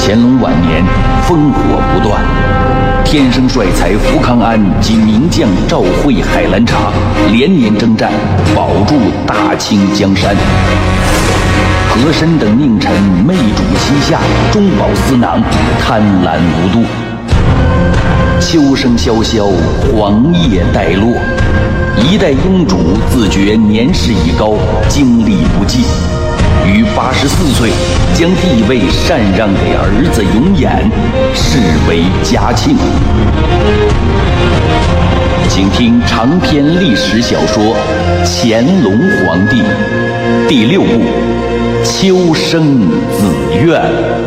乾隆晚年，烽火不断，天生帅才福康安及名将赵惠、海兰察连年征战，保住大清江山。和珅等佞臣媚主膝下，中饱私囊，贪婪无度。秋声萧萧，黄叶带落，一代英主自觉年事已高，精力不济，于84岁将帝位禅让给儿子永琰，视为嘉庆。请听长篇历史小说《乾隆皇帝》第6部《秋生子愿》。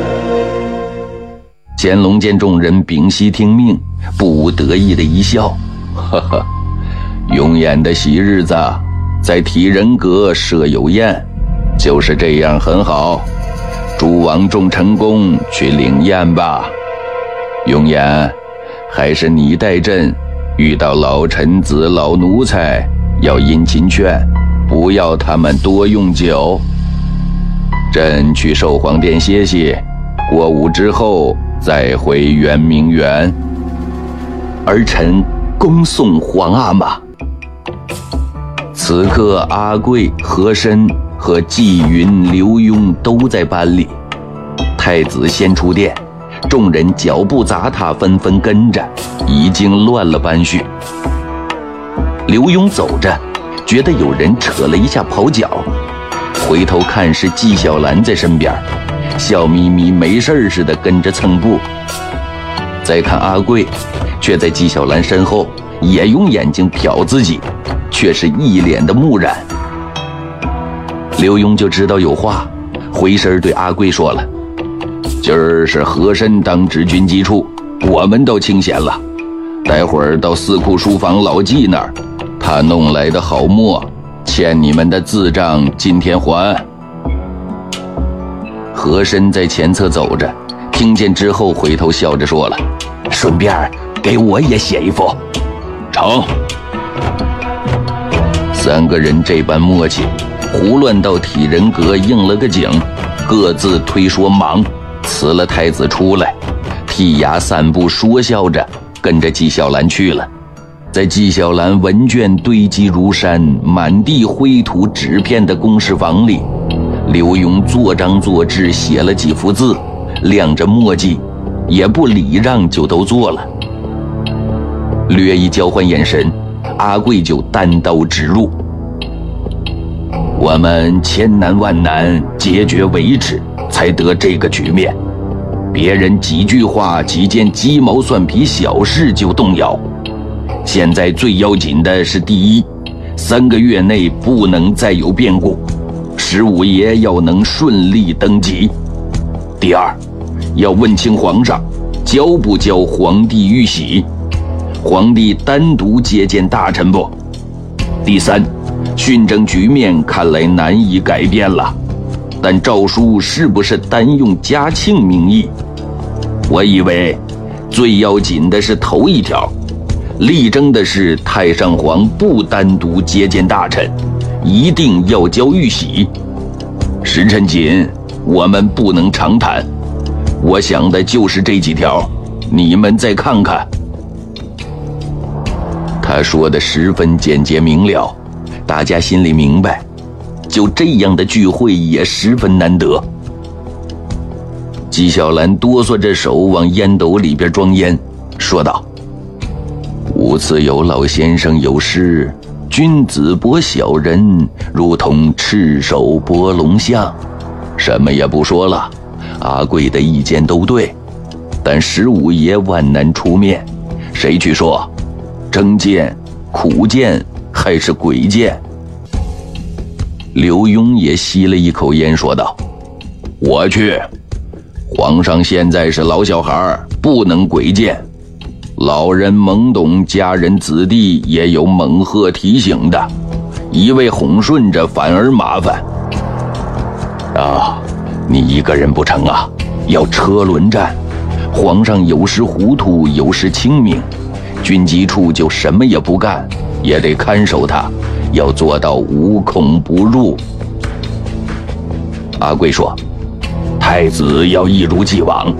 乾隆见众人屏息听命，不无得意的一笑，呵呵，永琰的喜日子在体仁阁设有宴，就是这样很好。诸王众臣工去领宴吧。永琰，还是你带朕，遇到老臣子老奴才要殷勤劝，不要他们多用酒。朕去寿皇殿歇歇，过午之后再回圆明园。儿臣恭送皇阿玛。此刻阿贵、和珅和纪云、刘墉都在班里。太子先出殿，众人脚步杂沓，纷纷跟着，已经乱了班序。刘墉走着，觉得有人扯了一下袍角，回头看是纪晓岚在身边，笑眯眯没事似的跟着蹭步。再看阿贵，却在纪晓岚身后，也用眼睛瞟自己，却是一脸的木然。刘墉就知道有话，回身对阿贵说了：“今儿是和珅当值军机处，我们都清闲了。待会儿到四库书房老纪那儿，他弄来的好墨，欠你们的字账今天还。”和珅在前侧走着，听见之后回头笑着说了：“顺便给我也写一幅。”成。三个人这般默契，胡乱到体仁阁应了个景，各自推说忙，辞了太子出来，剔牙散步，说笑着跟着纪晓岚去了。在纪晓岚文卷堆积如山、满地灰土纸片的公事房里，刘墉做章做制写了几幅字，亮着墨迹，也不礼让就都做了。略一交换眼神，阿贵就单刀直入：“我们千难万难解决为止，才得这个局面。别人几句话、几件鸡毛蒜皮小事就动摇。现在最要紧的是，第一，3个月内不能再有变故，15爷要能顺利登基；第二，要问清皇上交不交皇帝玉玺，皇帝单独接见大臣不；第三，训政局面看来难以改变了，但诏书是不是单用嘉庆名义？我以为最要紧的是头一条，力争的是太上皇不单独接见大臣，一定要交玉玺。时辰紧，我们不能长谈。我想的就是这几条，你们再看看。”他说的十分简洁明了，大家心里明白，就这样的聚会也十分难得。纪晓岚哆嗦着手往烟斗里边装烟，说道：“吾次有老先生有诗，君子薄小人，如同赤手拨龙象。什么也不说了，阿贵的意见都对，但15爷万难出面，谁去说？征谏、苦谏还是诡谏？”刘墉也吸了一口烟，说道：“我去。皇上现在是老小孩，不能诡谏。老人懵懂，家人子弟也有猛喝提醒的，一味哄顺着反而麻烦。啊，你一个人不成啊，要车轮战。皇上有时糊涂，有时清明，军机处就什么也不干，也得看守他，要做到无孔不入。”阿贵说：“太子要一如既往，